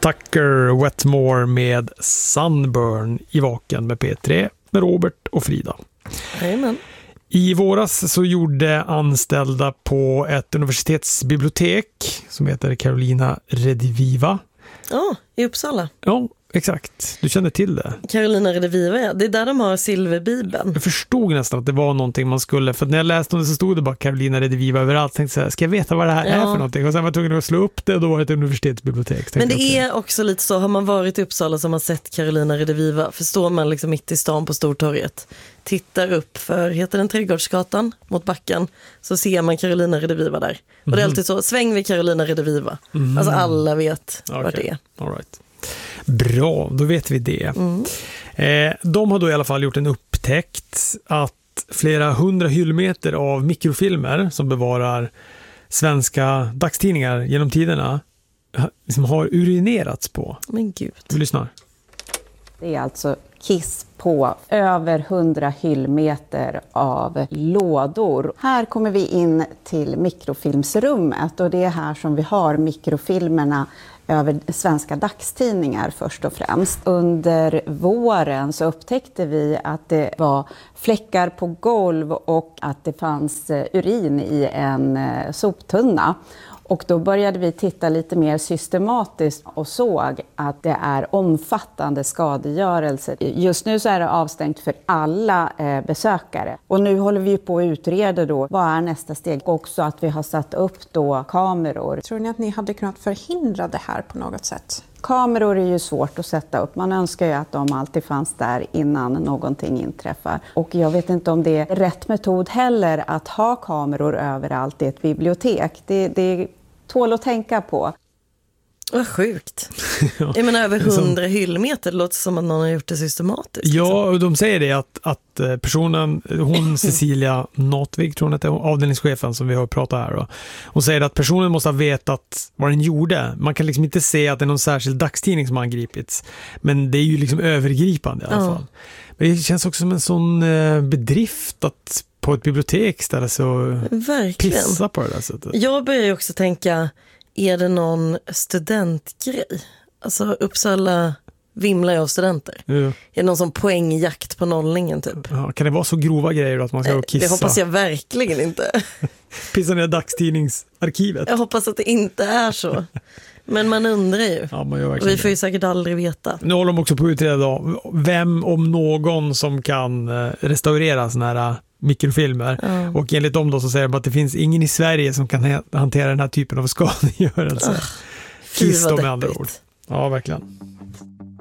Tucker Wetmore med Sunburn i Vaken med P3 med Robert och Frida. Amen. I våras så gjorde anställda på ett universitetsbibliotek som heter Carolina Rediviva. Ja, i Uppsala. Ja, exakt. Du kände till det. Carolina Rediviva, ja. Det är där de har silverbibeln. Jag förstod nästan att det var någonting man skulle, för när jag läste om det så stod det bara Carolina Rediviva överallt. Tänkte så här, ska jag veta vad det här är för någonting? Och sen var jag tvungen att slå upp det och då var det ett universitetsbibliotek. Men det är också lite så, har man varit i Uppsala så har man sett Carolina Rediviva, förstår man liksom mitt i stan på Stortorget, tittar upp för, heter den Trädgårdsgatan mot backen, så ser man Carolina Rediviva där. Och det är alltid så, sväng vid Carolina Rediviva. Alltså alla vet vad det är. All right. Bra, då vet vi det. De har då i alla fall gjort en upptäckt att flera 100 hyllmeter av mikrofilmer som bevarar svenska dagstidningar genom tiderna liksom har urinerats på. Men gud. Vi lyssnar. Det är alltså kiss på över 100 hyllmeter av lådor. Här kommer vi in till mikrofilmsrummet och det är här som vi har mikrofilmerna över svenska dagstidningar först och främst. Under våren så upptäckte vi att det var fläckar på golv och att det fanns urin i en soptunna. Och då började vi titta lite mer systematiskt och såg att det är omfattande skadegörelse. Just nu så är det avstängt för alla besökare. Och nu håller vi på att utreda då, vad är nästa steg? Också att vi har satt upp då kameror. Tror ni att ni hade kunnat förhindra det här på något sätt? Kameror är ju svårt att sätta upp. Man önskar ju att de alltid fanns där innan någonting inträffar. Och jag vet inte om det är rätt metod heller att ha kameror överallt i ett bibliotek. Det tål att tänka på. Vad sjukt. Jag menar över 100 hyllmeter, det låter som att någon har gjort det systematiskt. Ja, och de säger det att personen, hon Cecilia Notvig, tror hon att det är avdelningschefen som vi har pratat här då. Hon säger att personen måste ha vetat vad den gjorde. Man kan liksom inte se att det är någon särskild dagstidning som har angripits. Men det är ju liksom övergripande i alla fall. Men det känns också som en sån bedrift att på ett bibliotek ställa sig och pissa på det där sättet. Jag börjar ju också tänka, är det någon studentgrej? Alltså Uppsala vimlar ju av studenter. Ja. Är det någon som poängjakt på nollningen typ? Ja, kan det vara så grova grejer då att man ska kissa? Det hoppas jag verkligen inte. Pissa ner dagstidningsarkivet. Jag hoppas att det inte är så. Men man undrar ju. Ja, man gör verkligen. Och vi får ju säkert aldrig veta. Nu håller de också på att utreda då, vem om någon som kan restaurera såna här mikrofilmer. Och enligt dem då så säger de att det finns ingen i Sverige som kan hantera den här typen av skadegörelse. Kiss då med andra ord. Ja, verkligen.